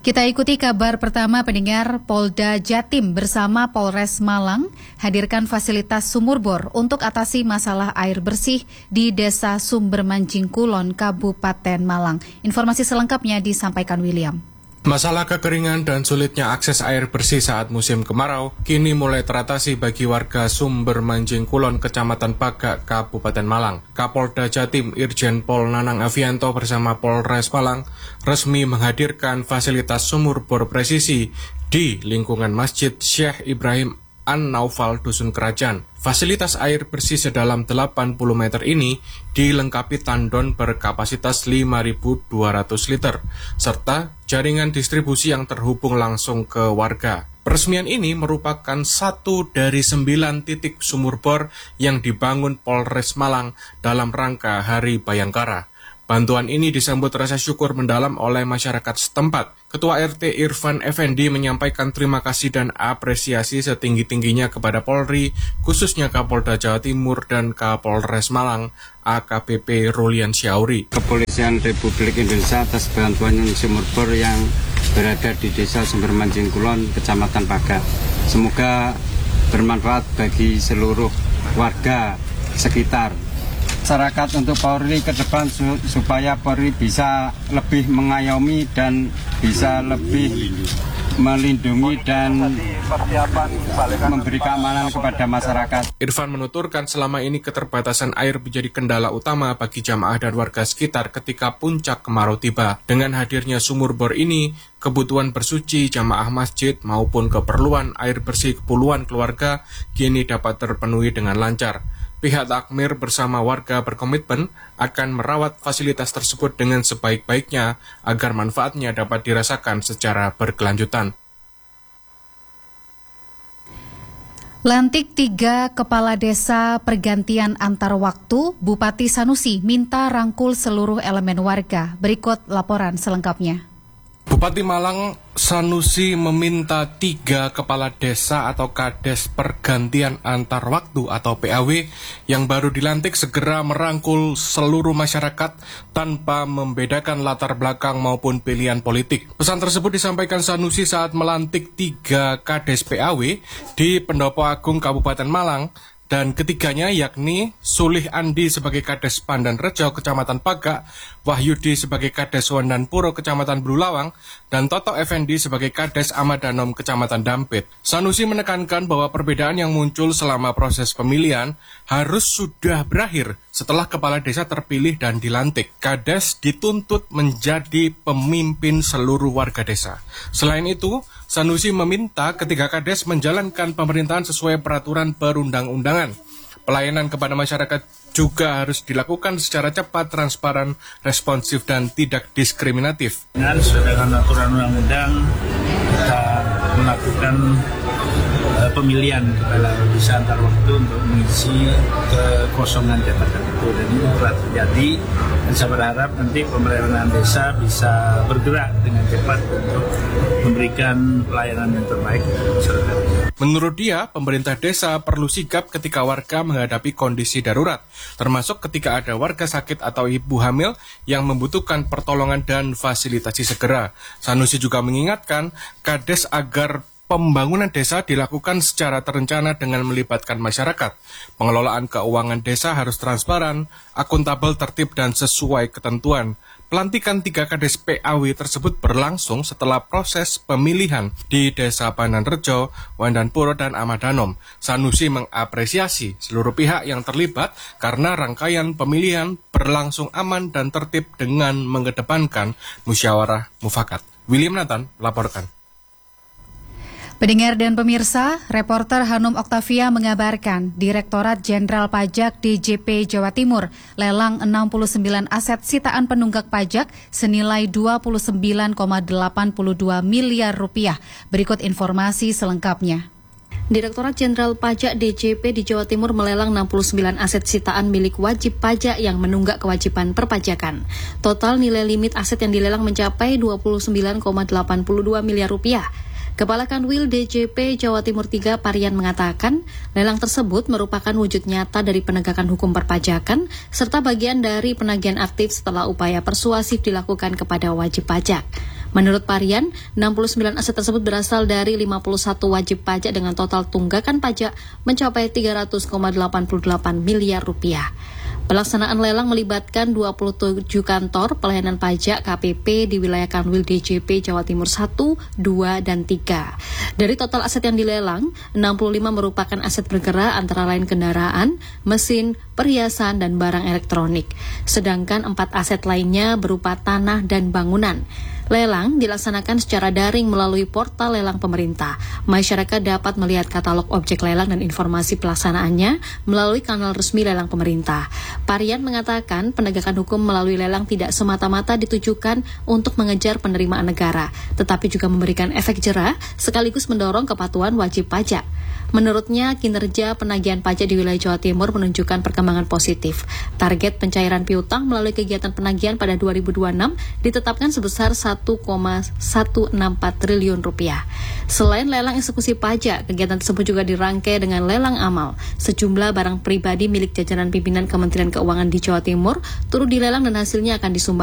Kita ikuti kabar pertama pendengar. Polda Jatim bersama Polres Malang hadirkan fasilitas sumur bor untuk atasi masalah air bersih di Desa Sumber Manjing Kulon, Kabupaten Malang. Informasi selengkapnya disampaikan William. Masalah kekeringan dan sulitnya akses air bersih saat musim kemarau kini mulai teratasi bagi warga Sumber Manjing Kulon, Kecamatan Bagak, Kabupaten Malang. Kapolda Jatim Irjen Pol Nanang Avianto bersama Polres Malang resmi menghadirkan fasilitas sumur bor presisi di lingkungan Masjid Syekh Ibrahim An-Naufal Dusun Kerajaan. Fasilitas air bersih sedalam 80 meter ini dilengkapi tandon berkapasitas 5.200 liter, serta jaringan distribusi yang terhubung langsung ke warga. Peresmian ini merupakan satu dari 9 titik sumur bor yang dibangun Polres Malang dalam rangka Hari Bayangkara. Bantuan ini disambut rasa syukur mendalam oleh masyarakat setempat. Ketua RT Irfan Effendi menyampaikan terima kasih dan apresiasi setinggi-tingginya kepada Polri, khususnya Kapolda Jawa Timur dan Kapolres Malang, AKBP Rulian Syauri. Kepolisian Republik Indonesia atas bantuan sumur bor yang berada di Desa Sumber Manjing Kulon, Kecamatan Bagak. Semoga bermanfaat bagi seluruh warga sekitar. Masyarakat untuk Polri ke depan supaya Polri bisa lebih mengayomi dan bisa lebih melindungi dan memberi keamanan kepada masyarakat. Irfan menuturkan selama ini keterbatasan air menjadi kendala utama bagi jamaah dan warga sekitar ketika puncak kemarau tiba. Dengan hadirnya sumur bor ini, kebutuhan bersuci jamaah masjid maupun keperluan air bersih puluhan keluarga kini dapat terpenuhi dengan lancar. Pihak takmir bersama warga berkomitmen akan merawat fasilitas tersebut dengan sebaik-baiknya agar manfaatnya dapat dirasakan secara berkelanjutan. Lantik 3 kepala desa pergantian antar waktu, Bupati Sanusi minta rangkul seluruh elemen warga. Berikut laporan selengkapnya. Bupati Malang Sanusi meminta 3 kepala desa atau kades pergantian antar waktu atau PAW yang baru dilantik segera merangkul seluruh masyarakat tanpa membedakan latar belakang maupun pilihan politik. Pesan tersebut disampaikan Sanusi saat melantik 3 kades PAW di Pendopo Agung Kabupaten Malang, dan ketiganya yakni Sulih Andi sebagai Kades Pandan Rejo, Kecamatan Bagak, Wahyudi sebagai Kades Wandan Puro, Kecamatan Bulawang, dan Toto Effendi sebagai Kades Amadanom, Kecamatan Dampit. Sanusi menekankan bahwa perbedaan yang muncul selama proses pemilihan harus sudah berakhir setelah kepala desa terpilih dan dilantik. Kades dituntut menjadi pemimpin seluruh warga desa. Selain itu, Sanusi meminta ketiga kades menjalankan pemerintahan sesuai peraturan perundang-undangan. Pelayanan kepada masyarakat juga harus dilakukan secara cepat, transparan, responsif, dan tidak diskriminatif. Dengan aturan undang-undang, kita melakukan pemilihan kepala desa antar waktu untuk mengisi kekosongan jabatan itu, dan ini telah terjadi. Dan saya berharap nanti pemerintahan desa bisa bergerak dengan cepat untuk memberikan pelayanan yang terbaik kepada masyarakat. Menurut dia, pemerintah desa perlu sigap ketika warga menghadapi kondisi darurat, termasuk ketika ada warga sakit atau ibu hamil yang membutuhkan pertolongan dan fasilitasi segera. Sanusi juga mengingatkan kades agar pembangunan desa dilakukan secara terencana dengan melibatkan masyarakat. Pengelolaan keuangan desa harus transparan, akuntabel, tertib, dan sesuai ketentuan. Pelantikan 3 kades PAW tersebut berlangsung setelah proses pemilihan di Desa Pandan Rejo, Wandan Puro, dan Amadanom. Sanusi mengapresiasi seluruh pihak yang terlibat karena rangkaian pemilihan berlangsung aman dan tertib dengan mengedepankan musyawarah mufakat. William Nathan laporkan. Pendengar dan pemirsa, reporter Hanum Oktavia mengabarkan Direktorat Jenderal Pajak DJP Jawa Timur lelang 69 aset sitaan penunggak pajak senilai 29,82 miliar rupiah. Berikut informasi selengkapnya. Direktorat Jenderal Pajak DJP di Jawa Timur melelang 69 aset sitaan milik wajib pajak yang menunggak kewajiban perpajakan. Total nilai limit aset yang dilelang mencapai 29,82 miliar rupiah. Kepala Kanwil DJP Jawa Timur 3 Parian mengatakan, lelang tersebut merupakan wujud nyata dari penegakan hukum perpajakan serta bagian dari penagihan aktif setelah upaya persuasif dilakukan kepada wajib pajak. Menurut Parian, 69 aset tersebut berasal dari 51 wajib pajak dengan total tunggakan pajak mencapai 300,88 miliar rupiah. Pelaksanaan lelang melibatkan 27 kantor pelayanan pajak KPP di wilayah Kanwil DJP Jawa Timur 1, 2, dan 3. Dari total aset yang dilelang, 65 merupakan aset bergerak antara lain kendaraan, mesin, perhiasan, dan barang elektronik. Sedangkan 4 aset lainnya berupa tanah dan bangunan. Lelang dilaksanakan secara daring melalui portal lelang pemerintah. Masyarakat dapat melihat katalog objek lelang dan informasi pelaksanaannya melalui kanal resmi lelang pemerintah. Parian mengatakan penegakan hukum melalui lelang tidak semata-mata ditujukan untuk mengejar penerimaan negara, tetapi juga memberikan efek jera sekaligus mendorong kepatuhan wajib pajak. Menurutnya, kinerja penagihan pajak di wilayah Jawa Timur menunjukkan perkembangan positif. Target pencairan piutang melalui kegiatan penagihan pada 2026 ditetapkan sebesar 1,164 triliun rupiah. Selain lelang eksekusi pajak, kegiatan tersebut juga dirangkai dengan lelang amal. Sejumlah barang pribadi milik jajaran pimpinan Kementerian Keuangan di Jawa Timur turut dilelang dan hasilnya akan disumbangkan